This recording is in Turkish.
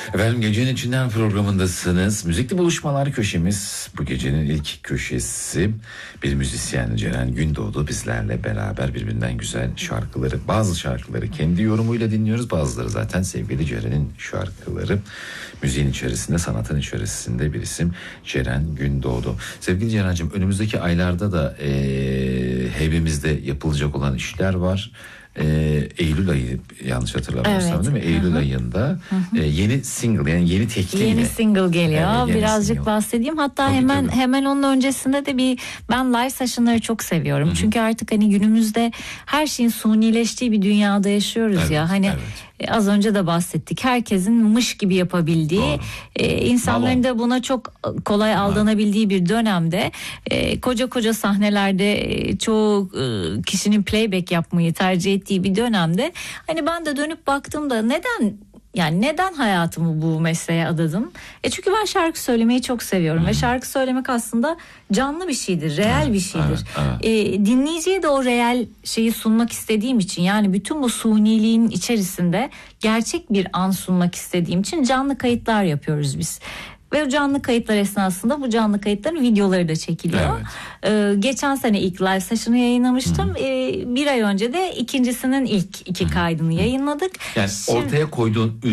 Efendim Gecenin İçinden programındasınız. Müzikli buluşmalar köşemiz bu gecenin ilk köşesi. Bir müzisyen Ceren Gündoğdu bizlerle beraber birbirinden güzel şarkıları, bazı şarkıları kendi yorumuyla dinliyoruz. Bazıları zaten sevgili Ceren'in şarkıları. Müziğin içerisinde, sanatın içerisinde bir isim Ceren Gündoğdu. Sevgili Ceren'cim, önümüzdeki aylarda da heybemizde yapılacak olan işler var. Eylül ayı, yanlış hatırlamıyorsam, evet, değil mi? Eylül ayında yeni single, yani yeni tekliyle. Yeni single geliyor. Evet, birazcık single bahsedeyim. Hatta tabii. hemen onun öncesinde de ben live session'ları çok seviyorum. Çünkü artık hani günümüzde her şeyin sunileştiği bir dünyada yaşıyoruz ya. Hani az önce de bahsettik. Herkesin mış gibi yapabildiği, insanların da buna çok kolay aldanabildiği bir dönemde koca sahnelerde çoğu kişinin playback yapmayı tercih ettiği bir dönemde hani ben de dönüp baktığımda neden hayatımı bu mesleğe adadım? Çünkü ben şarkı söylemeyi çok seviyorum ve şarkı söylemek aslında canlı bir şeydir, reel bir şeydir. Dinleyiciye de o reel şeyi sunmak istediğim için, yani bütün bu suniliğin içerisinde gerçek bir an sunmak istediğim için canlı kayıtlar yapıyoruz biz. Ve o canlı kayıtlar esnasında bu canlı kayıtların videoları da çekiliyor. Geçen sene ilk live session'ı yayınlamıştım. Bir ay önce de ikincisinin ilk 2 kaydını yayınladık. Yani ortaya koyduğun